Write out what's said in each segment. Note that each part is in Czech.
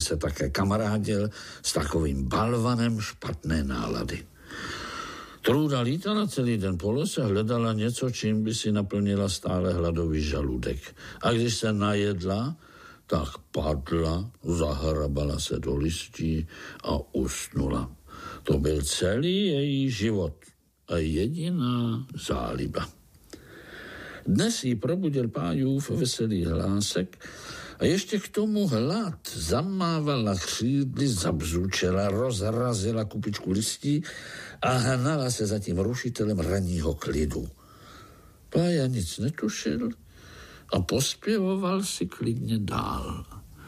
se také kamarádil s takovým balvanem špatné nálady. Trůda lítala celý den po lese, hledala něco, čím by si naplnila stále hladový žaludek. A když se najedla, tak padla, zahrabala se do listí a usnula. To byl celý její život a jediná záliba. Dnes jí probudil Pájův veselý hlásek a ještě k tomu hlad zamávala křídly, zabzučela, rozrazila kupičku listí a hnala se za tím rušitelem ranního klidu. Pája nic netušil a pospěvoval si klidně dál.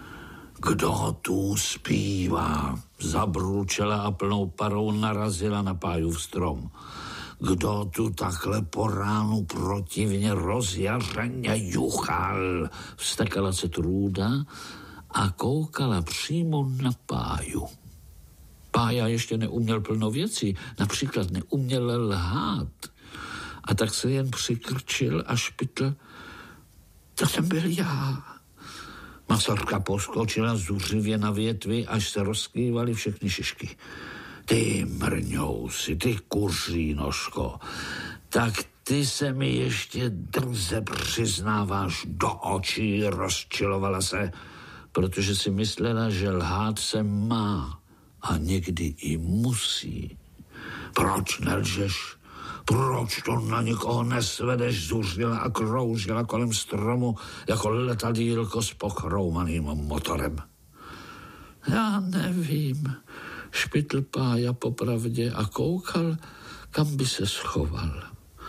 Kdo tu zpívá? Zabručela a plnou parou narazila na Pájův strom. Kdo tu takhle po ránu protivně rozjařeně juchal? Vstekala se Trůda a koukala přímo na Páju. Pája ještě neuměl plno věcí, například neuměl lhát. A tak se jen přikrčil a špitl. To jsem byl já. Masarka poskočila zuřivě na větvi, až se rozkývaly všechny šišky. Ty mrňousi, ty kuří nožko, tak ty se mi ještě drze přiznáváš do očí, rozčilovala se, protože si myslela, že lhát se má a někdy i musí. Proč nelžeš? Proč to na nikoho nesvedeš? Zuřila a kroužila kolem stromu jako letadýlko s pochroumaným motorem. Já nevím, špitl Pája popravdě a koukal, kam by se schoval.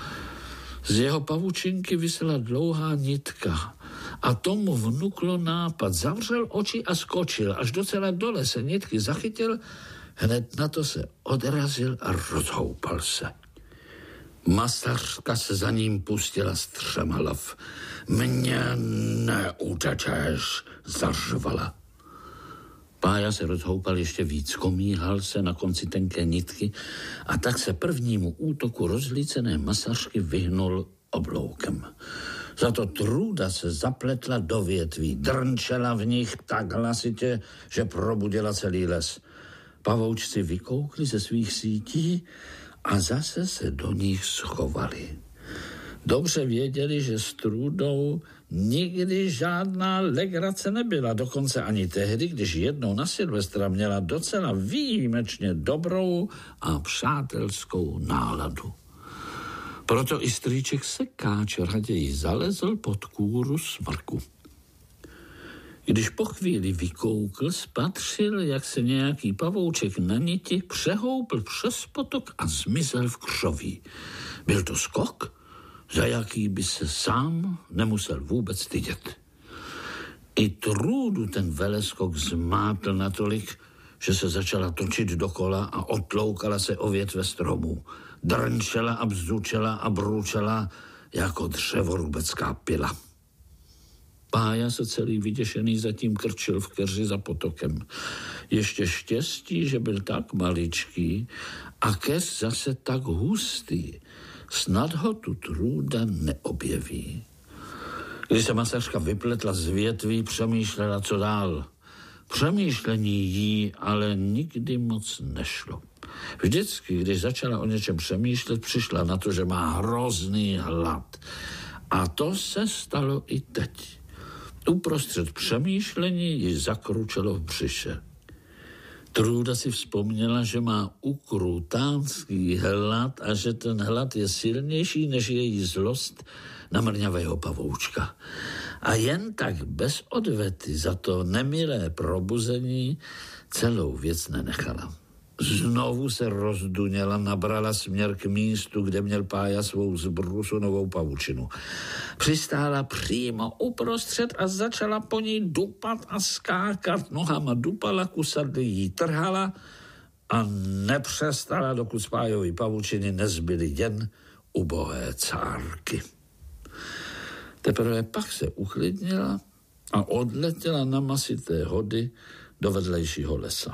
Z jeho pavučinky visela dlouhá nitka a tomu vnuklo nápad. Zavřel oči a skočil, až docela dole se nitky zachytil, hned na to se odrazil a rozhoupal se. Masařka se za ním pustila z 3 hlav. Mně neutečeš, zařvala. Pája se rozhoupal ještě víc, komíhal se na konci tenké nitky a tak se prvnímu útoku rozlícené masařky vyhnul obloukem. Za to Trůda se zapletla do větví, drnčela v nich tak hlasitě, že probudila celý les. Pavoučci vykoukli ze svých sítí a zase se do nich schovali. Dobře věděli, že s Trůdou nikdy žádná legrace nebyla, dokonce ani tehdy, když jednou na Silvestra měla docela výjimečně dobrou a přátelskou náladu. Proto i strýček Sekáč raději zalezl pod kůru smrku. Když po chvíli vykoukl, spatřil, jak se nějaký pavouček na niti přehoupl přes potok a zmizel v křoví. Byl to skok, za jaký by se sám nemusel vůbec stydět. I Trůdu ten veleskok zmátl natolik, že se začala točit dokola a otloukala se o větve stromů. Drnčela a bzučela a bručela jako dřevorubecká pila. Pája se celý vyděšený zatím krčil v keři za potokem. Ještě štěstí, že byl tak maličký a keř zase tak hustý. Snad ho tu Trůda neobjeví. Když se masařka vypletla z větví, přemýšlela, co dál. Přemýšlení jí ale nikdy moc nešlo. Vždycky, když začala o něčem přemýšlet, přišla na to, že má hrozný hlad. A to se stalo i teď. Uprostřed přemýšlení ji zakručelo v břiše. Trůda si vzpomněla, že má ukrutánský hlad a že ten hlad je silnější než její zlost na mrňavého pavoučka. A jen tak bez odvety za to nemilé probuzení celou věc nenechala. Znovu se rozduněla, nabrala směr k místu, kde měl Pája svou zbrusunovou pavučinu. Přistála přímo uprostřed a začala po ní dupat a skákat. Nohama dupala, kusady jí trhala a nepřestala, dokud z Pájovy pavučiny nezbyly jen ubohé cárky. Teprve pak se uklidnila a odletěla na masité hody do vedlejšího lesa.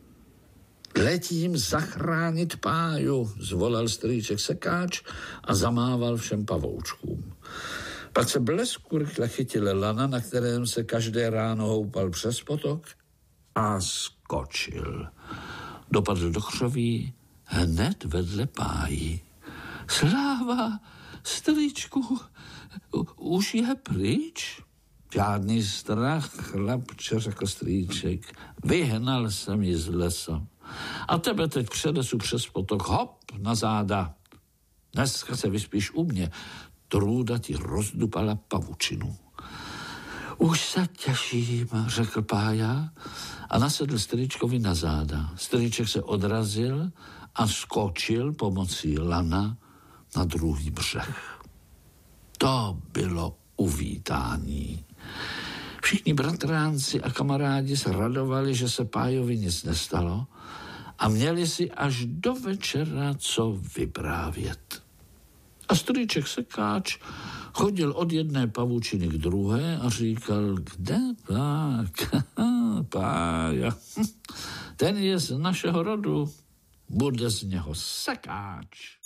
Letím zachránit Páju, zvolal strýček Sekáč a zamával všem pavoučkům. Pak se blesku rychle chytil lana, na kterém se každé ráno houpal přes potok a skočil. Dopadl do křoví hned vedle pájí. Sláva, strýčku, už je pryč? Žádný strach, chlapče, řekl strýček. Vyhnal jsem ji z lesa. A tebe teď předesu přes potok, hop, na záda. Dneska se vyspíš u mě. Trůda ti rozdupala pavučinu. Už se těším, řekl pája a nasedl strýčkovi na záda. Strýček se odrazil a skočil pomocí lana na druhý břeh. To bylo uvítání. Všichni bratránci a kamarádi se radovali, že se pájovi nic nestalo a měli si až do večera co vyprávět. A strýček Sekáč chodil od jedné pavučiny k druhé a říkal, kde pak, pája, ten je z našeho rodu, bude z něho sekáč.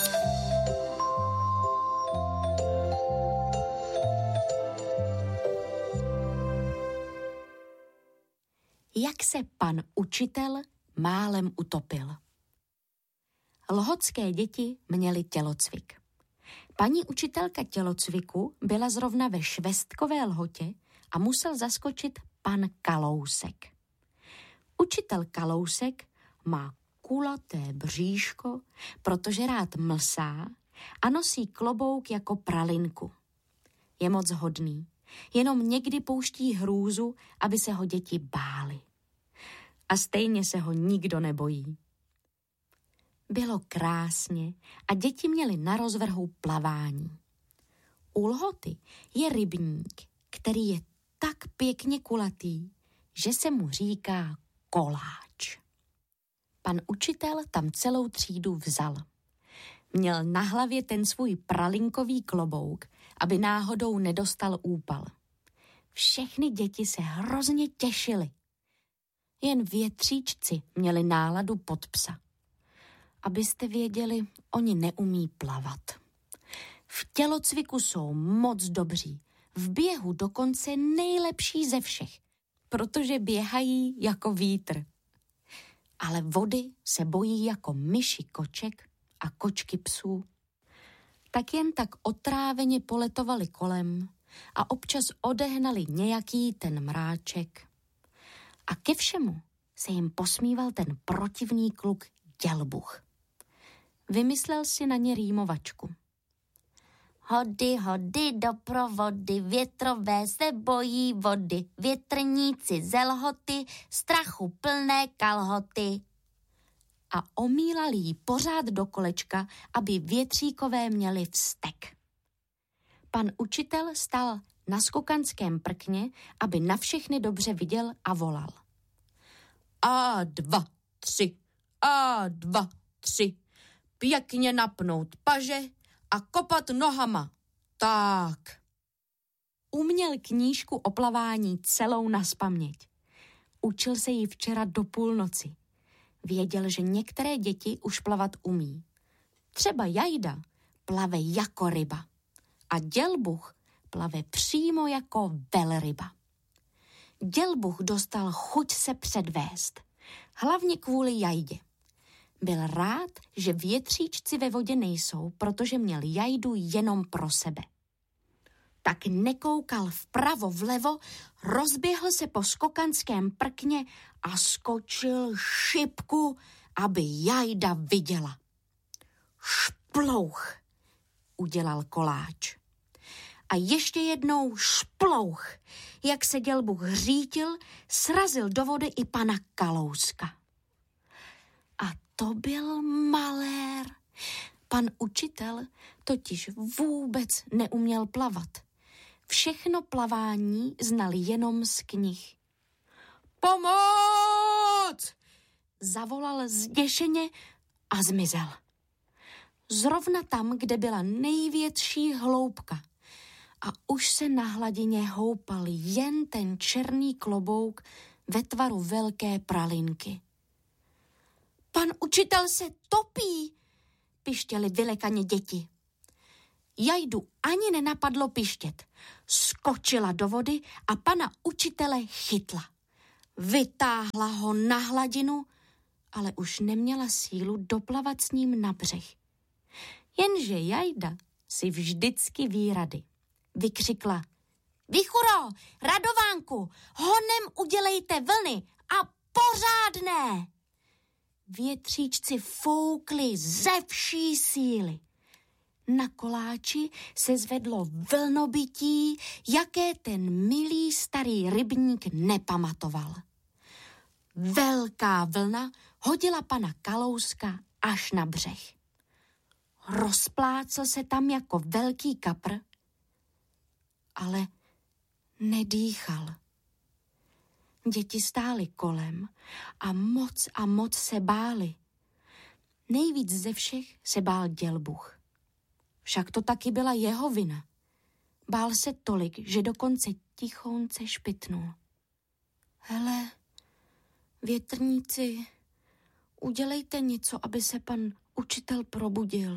Jak se pan učitel málem utopil. Lhotské děti měly tělocvik. Paní učitelka tělocviku byla zrovna ve Švestkové Lhotě a musel zaskočit pan Kalousek. Učitel Kalousek má kulaté bříško, protože rád mlsá a nosí klobouk jako pralinku. Je moc hodný, jenom někdy pouští hrůzu, aby se ho děti bály. A stejně se ho nikdo nebojí. Bylo krásně a děti měly na rozvrhu plavání. U Lhoty je rybník, který je tak pěkně kulatý, že se mu říká koláč. Pan učitel tam celou třídu vzal. Měl na hlavě ten svůj pralinkový klobouk, aby náhodou nedostal úpal. Všechny děti se hrozně těšily. Jen větříčci měli náladu pod psa. Abyste věděli, oni neumí plavat. V tělocviku jsou moc dobří, v běhu dokonce nejlepší ze všech, protože běhají jako vítr. Ale vody se bojí jako myši koček a kočky psů. Tak jen tak otráveně poletovali kolem a občas odehnali nějaký ten mráček. A ke všemu se jim posmíval ten protivný kluk Dělbuch. Vymyslel si na ně rýmovačku. Hody, hody do provody, větrové se bojí vody, větrníci ze Lhoty, strachu plné kalhoty. A omílal jí pořád do kolečka, aby větříkové měli vztek. Pan učitel stál na skokanském prkně, aby na všechny dobře viděl a volal. A2, 3, A2, 3, pěkně napnout paže a kopat nohama. Tak. Uměl knížku o plavání celou nazpaměť. Učil se ji včera do půlnoci. Věděl, že některé děti už plavat umí. Třeba Jajda plave jako ryba a Dělbuch plave přímo jako velryba. Dělbuch dostal chuť se předvést, hlavně kvůli Jajdě. Byl rád, že větříčci ve vodě nejsou, protože měl Jajdu jenom pro sebe. Tak nekoukal vpravo vlevo, rozběhl se po skokanském prkně a skočil šipku, aby Jajda viděla. Šplouch, udělal koláč. A ještě jednou šplouch, jak se Dělbuch hřítil, srazil do vody i pana Kalouska. A to byl malér. Pan učitel totiž vůbec neuměl plavat. Všechno plavání znal jenom z knih. Pomoc! Zavolal zděšeně a zmizel. Zrovna tam, kde byla největší hloubka. A už se na hladině houpal jen ten černý klobouk ve tvaru velké pralinky. Pan učitel se topí, pištěli vylekaně děti. Jajdu ani nenapadlo pištět. Skočila do vody a pana učitele chytla. Vytáhla ho na hladinu, ale už neměla sílu doplavat s ním na břeh. Jenže Jajda si vždycky ví rady. Vykřikla: Vichuro, Radovánku, honem udělejte vlny a pořádné! Větříčci foukli ze vší síly. Na koláči se zvedlo vlnobytí, jaké ten milý starý rybník nepamatoval. Velká vlna hodila pana Kalouska až na břeh. Rozplácel se tam jako velký kapr, ale nedýchal. Děti stály kolem a moc se báli. Nejvíc ze všech se bál Dělbuch. Však to taky byla jeho vina. Bál se tolik, že dokonce tichounce špitnul. Hele, větrníci, udělejte něco, aby se pan učitel probudil.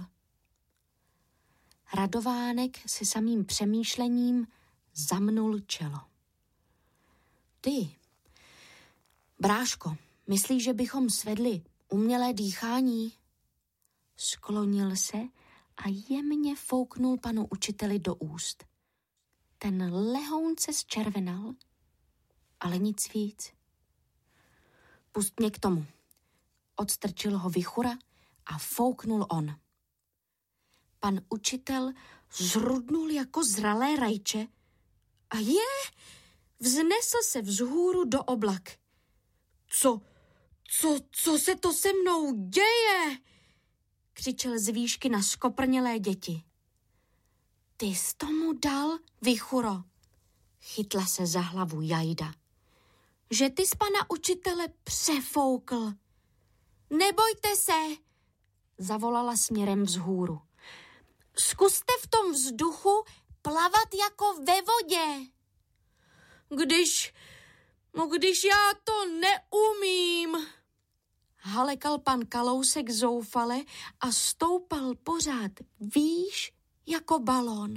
Radovánek se samým přemýšlením zamnul čelo. Ty, bráško, myslíš, že bychom svedli umělé dýchání? Sklonil se a jemně fouknul panu učiteli do úst. Ten lehounce zčervenal, ale nic víc. Pust mě k tomu. Odstrčil ho Vichura a fouknul on. Pan učitel zrudnul jako zralé rajče a vznesl se vzhůru do oblak. Co se to se mnou děje? Křičel z výšky na skoprnělé děti. Ty jsi tomu dal, Vichuro? Chytla se za hlavu Jajda. Že ty jsi pana učitele přefoukl. Nebojte se, zavolala směrem vzhůru. Zkuste v tom vzduchu plavat jako ve vodě. Když já to neumím, halekal pan Kalousek zoufale a stoupal pořád výš jako balón.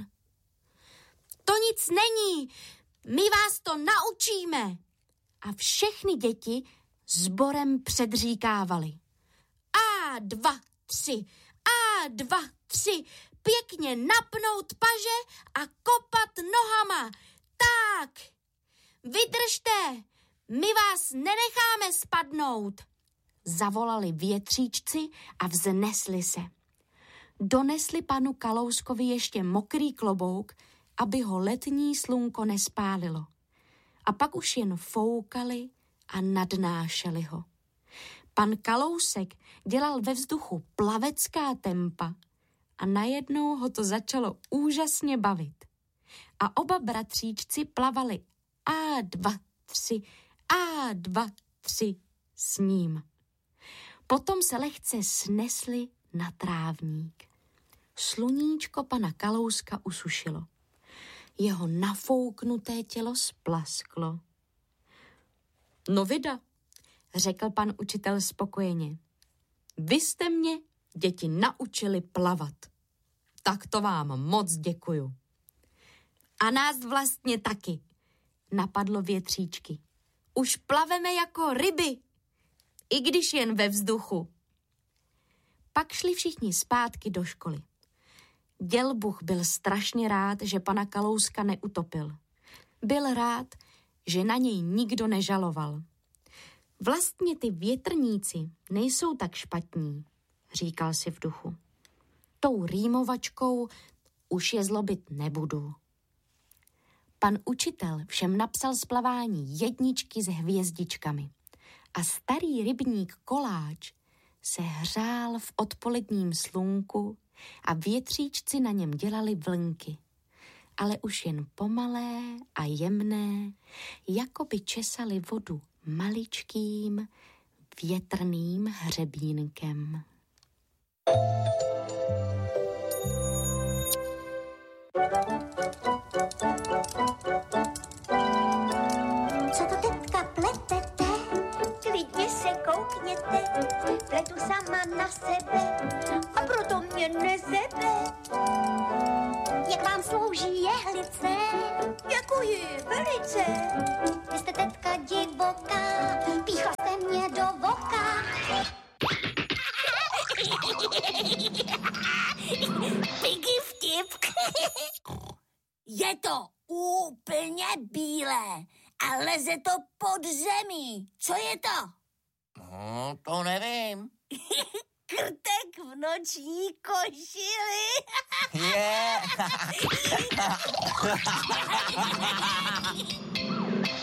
To nic není, my vás to naučíme. A všechny děti sborem předříkávali. A2, 3, A2, 3, pěkně napnout paže a kopat nohama. Tak, vydržte, my vás nenecháme spadnout, zavolali větříčci a vznesli se. Donesli panu Kalouskovi ještě mokrý klobouk, aby ho letní slunko nespálilo. A pak už jen foukali a nadnášeli ho. Pan Kalousek dělal ve vzduchu plavecká tempa a najednou ho to začalo úžasně bavit. A oba bratříčci plavali A2, 3, A2, 3 s ním. Potom se lehce snesli na trávník. Sluníčko pana Kalouska usušilo. Jeho nafouknuté tělo splasklo. No vida, řekl pan učitel spokojeně. Vy jste mě, děti, naučili plavat. Tak to vám moc děkuju. A nás vlastně taky, napadlo větříčky. Už plaveme jako ryby, i když jen ve vzduchu. Pak šli všichni zpátky do školy. Dělbuch byl strašně rád, že pana Kalouska neutopil. Byl rád, že na něj nikdo nežaloval. Vlastně ty větrníci nejsou tak špatní, říkal si v duchu. Tou rýmovačkou už je zlobit nebudu. Pan učitel všem napsal z plavání 1 s hvězdičkami a starý rybník Koláč se hřál v odpoledním slunku a větříčci na něm dělali vlnky, ale už jen pomalé a jemné, jako by česali vodu maličkým větrným hřebínkem. Co to teďka pletete? Klidně se koukněte, pletu sama na sebe a proto mě nezebe. jak vám slouží jehlice. Děkuji, velice. Vy jste tetka divoká, píchla jste mě do voka. Piggy vtip. Je to úplně bílé a leze to pod zemí. Co je to? No, to nevím. Krtek v noční košili. Je.